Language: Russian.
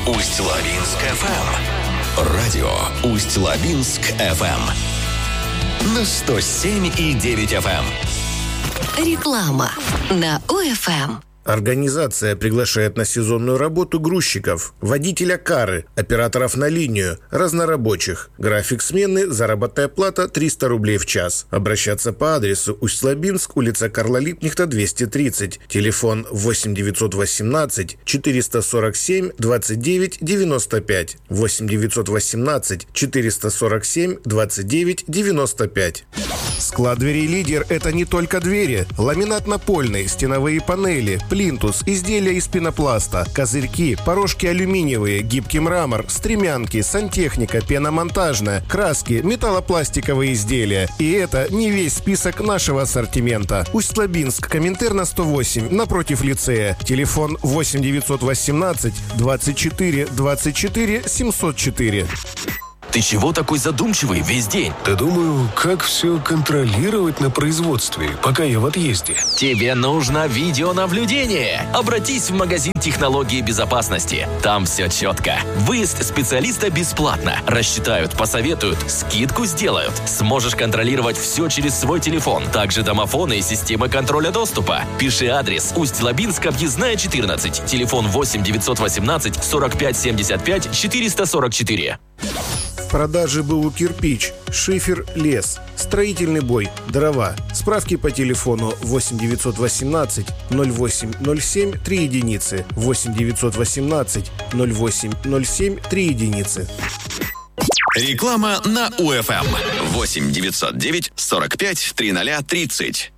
Усть-Лабинск FM. Радио Усть-Лабинск FM. На 107,9 FM. Реклама на УФМ. Организация приглашает на сезонную работу грузчиков, водителя кары, операторов на линию, разнорабочих. График смены, заработная плата 300 рублей в час. Обращаться по адресу Усть-Лабинск, улица Карла Липкнехта, 230. Телефон 8 918 447 29 95. 8 918 447 29 95. Склад дверей «Лидер» — это не только двери. Ламинат напольный, стеновые панели, плинтус, изделия из пенопласта, козырьки, порожки алюминиевые, гибкий мрамор, стремянки, сантехника, пеномонтажная, краски, металлопластиковые изделия. И это не весь список нашего ассортимента. Усть-Лабинск, Коминтерна 108, напротив лицея. Телефон 8 918 24 24 704. Ты чего такой задумчивый весь день? Да думаю, как все контролировать на производстве, пока я в отъезде. Тебе нужно видеонаблюдение. Обратись в магазин технологии безопасности. Там все четко. Выезд специалиста бесплатно. Рассчитают, посоветуют, скидку сделают. Сможешь контролировать все через свой телефон. Также домофоны и системы контроля доступа. Пиши адрес: Усть-Лабинск, объездная 14. Телефон 8 918 45 75 444. В продаже БУ «Кирпич», шифер, лес, строительный бой, дрова. Справки по телефону 8 918 08 07 3 единицы. 8 918 08 07 3 единицы. Реклама на УФМ. 8 909 45 30 30.